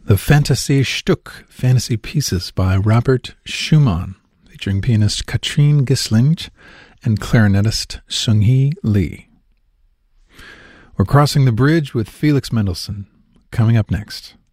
The Fantasie-Stück, Fantasy Pieces by Robert Schumann, featuring pianist Katrine Gisling and clarinetist Seung-hee Lee. We're crossing the bridge with Felix Mendelssohn, coming up next.